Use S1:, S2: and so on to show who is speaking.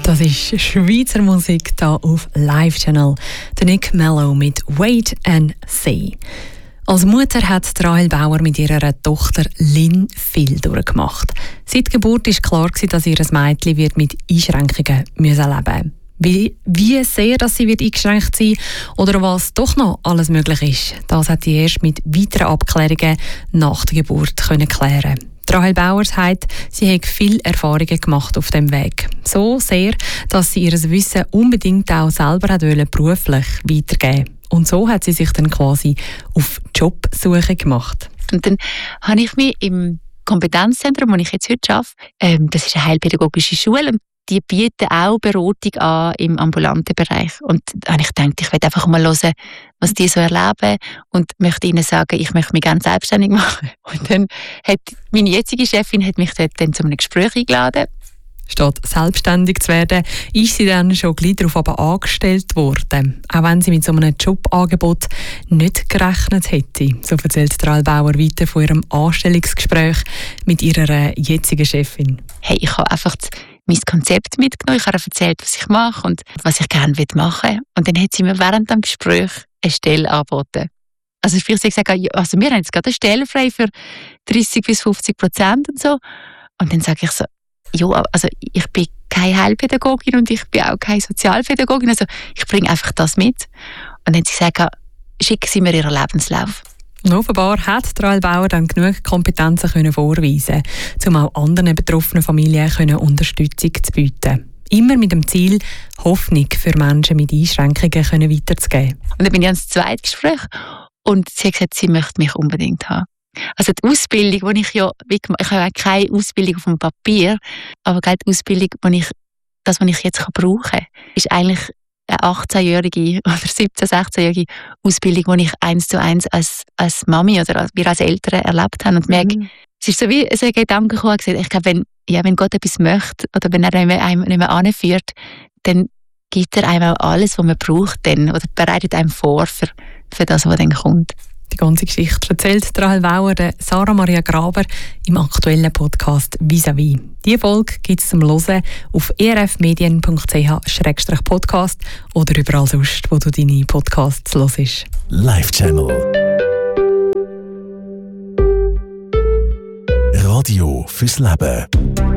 S1: Das ist Schweizer Musik hier auf Live-Channel. Der Nick Mello mit «Wait and See». Als Mutter hat Rahel Bauer mit ihrer Tochter Lynn viel durchgemacht. Seit Geburt war klar, dass ihr Mädchen mit Einschränkungen leben muss. Wie sehr dass sie eingeschränkt sein wird oder was doch noch alles möglich ist, das hat sie erst mit weiteren Abklärungen nach der Geburt klären. Rahel Bauer sagt, sie hat viele Erfahrungen gemacht auf dem Weg. So sehr, dass sie ihr Wissen unbedingt auch selber beruflich weitergeben wollte. Und so hat sie sich dann quasi auf Jobsuche gemacht.
S2: Und dann habe ich mich im Kompetenzzentrum, wo ich jetzt heute arbeite, das ist eine heilpädagogische Schule, und die bieten auch Beratung an im ambulanten Bereich. Und da habe ich gedacht, ich will einfach mal hören, was die so erleben, und möchte ihnen sagen, ich möchte mich ganz selbstständig machen. Und dann hat meine jetzige Chefin mich dort dann zu einem Gespräch eingeladen.
S1: Statt selbstständig zu werden, ist sie dann schon gleich darauf angestellt worden, auch wenn sie mit so einem Jobangebot nicht gerechnet hätte. So erzählt Rahel Bauer weiter von ihrem Anstellungsgespräch mit ihrer jetzigen Chefin.
S2: Hey, ich habe einfach mein Konzept mitgenommen, ich habe erzählt, was ich mache und was ich gerne machen will. Und dann hat sie mir während dem Gespräch eine Stelle angeboten. Also sprich, sie hat gesagt, also wir haben jetzt gerade eine Stelle frei für 30-50% und so. Und dann sage ich so, ja, also ich bin keine Heilpädagogin und ich bin auch keine Sozialpädagogin, also ich bringe einfach das mit. Und dann hat sie gesagt, schicken Sie mir Ihren Lebenslauf.
S1: Und offenbar hat Rahel Bauer dann genug Kompetenzen vorweisen, um auch anderen betroffenen Familien Unterstützung zu bieten. Immer mit dem Ziel, Hoffnung für Menschen mit Einschränkungen weiterzugeben.
S2: Und dann bin ich ans zweite Gespräch und sie hat gesagt, sie möchte mich unbedingt haben. Also die Ausbildung, die ich habe ja keine Ausbildung auf dem Papier, aber die Ausbildung, was ich jetzt brauchen kann, ist eigentlich eine 18-jährige oder 17-, 16-jährige Ausbildung, die ich 1:1 als Mami oder wir als Eltern erlebt haben. Und merke, es ist so wie ein Gedanke gekommen, ich glaube, wenn Gott etwas möchte oder wenn er einem nicht mehr anführt, dann gibt er einem auch alles, was man braucht, oder bereitet einem vor für das, was dann kommt.
S1: Die ganze Geschichte erzählt Rahel Bauer Sarah Maria Graber im aktuellen Podcast «Vis-à-vis». Diese Folge gibt es zum Hören auf erfmedien.ch/podcast oder überall sonst, wo du deine Podcasts hörst.
S3: Live-Channel Radio fürs Leben.